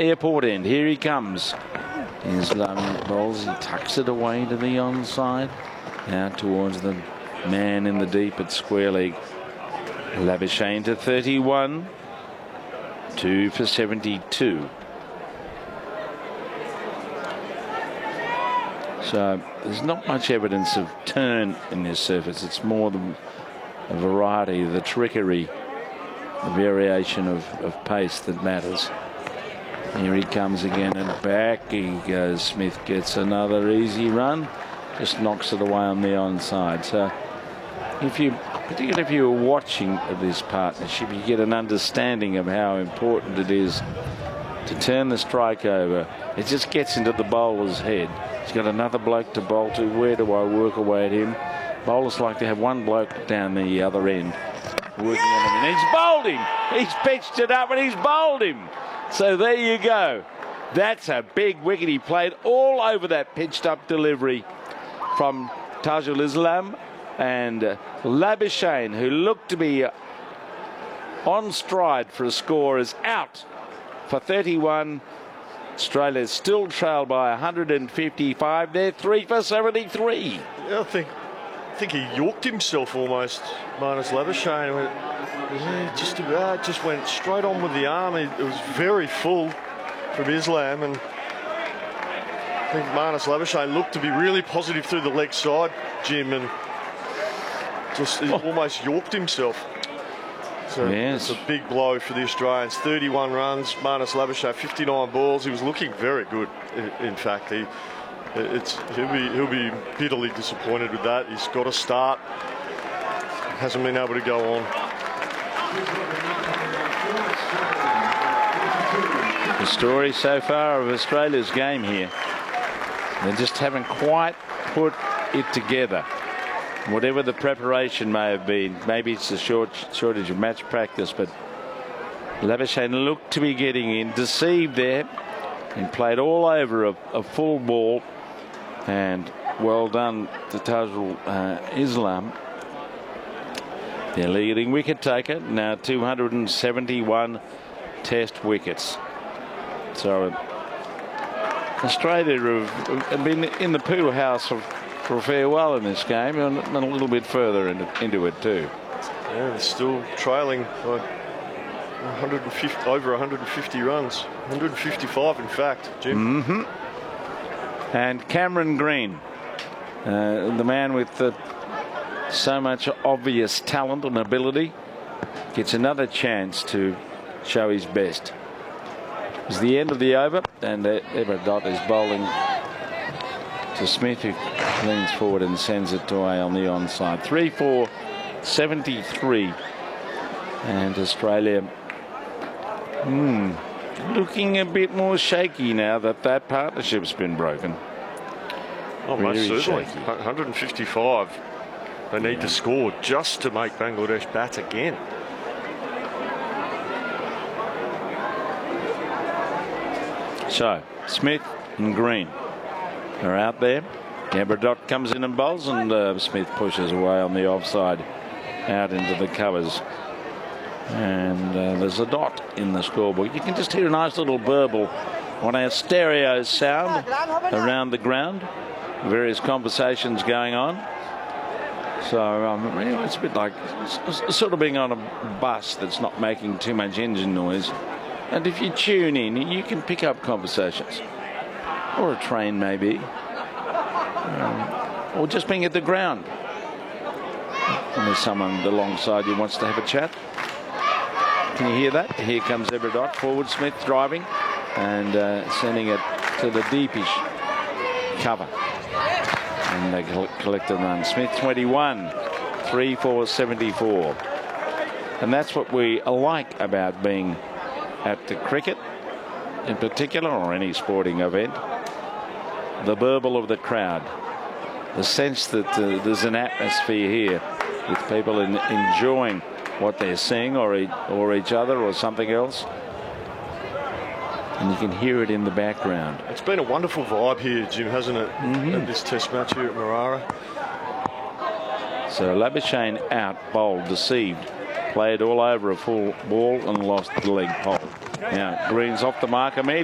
Airport end. Here he comes. Islam bowls. He tucks it away to the onside. Out towards the man in the deep at square leg. Labuschagne to 31. 2 for 72. So there's not much evidence of turn in this surface. It's more the variety, the trickery, the variation of pace that matters. Here he comes again, and back he goes. Smith gets another easy run, just knocks it away on the onside. So particularly if you're watching this partnership, you get an understanding of how important it is to turn the strike over. It just gets into the bowler's head. He's got another bloke to bowl to. Where do I work away at him? Bowlers like to have one bloke down the other end working on him. And he's bowled him. He's pitched it up and he's bowled him. So there you go. That's a big wicket. He played all over that pitched up delivery from Tajul Islam, and Labuschagne, who looked to be on stride for a score, is out for 31. Australia still trailed by 155. They're 3 for 73. Yeah, I think he yorked himself almost, Marnus Labuschagne. Just went straight on with the arm. It was very full from Islam, and I think Marnus Labuschagne looked to be really positive through the leg side, Jim, and just almost yorked himself. So yes, it's a big blow for the Australians. 31 runs, Marnus Labuschagne 59 balls. He was looking very good. In fact, he'll be bitterly disappointed with that. He's got to start. Hasn't been able to go on. The story so far of Australia's game here, they just haven't quite put it together. Whatever the preparation may have been, maybe it's a shortage of match practice, but Labuschagne looked to be getting in, deceived there, and played all over a full ball. And well done to Tajul Islam, their leading wicket taker, now 271 test wickets. So Australia have been in the poo house for a fair while in this game, and a little bit further into it too. Yeah, they're still trailing by 150, over 150 runs, 155 in fact, Jim. Mm-hmm. And Cameron Green, the man with so much obvious talent and ability, gets another chance to show his best. It's the end of the over, and Everett is bowling to Smith, who leans forward and sends it away on the onside. 3 for 73, and Australia looking a bit more shaky now that partnership's been broken. Oh, most certainly. Shaky. 155. They need to score just to make Bangladesh bat again. So Smith and Green are out there. Gambardot comes in and bowls, and Smith pushes away on the offside out into the covers. And there's a dot in the scoreboard. You can just hear a nice little burble on our stereo sound around the ground. Various conversations going on. So it's a bit like sort of being on a bus that's not making too much engine noise. And if you tune in, you can pick up conversations. Or a train, maybe. Or just being at the ground. And there's someone alongside you wants to have a chat. Can you hear that? Here comes Everett forward. Smith driving and sending it to the deepish cover. And they collect a run. Smith 21, 3 for 74. And that's what we like about being at the cricket in particular, or any sporting event. The burble of the crowd. The sense that there's an atmosphere here with people enjoying what they're seeing, or each other, or something else. And you can hear it in the background. It's been a wonderful vibe here, Jim, hasn't it? At this test match here at Marara. So Labuschagne out, bowled, deceived, played all over a full ball and lost the leg pole. Now Green's off the mark immediately.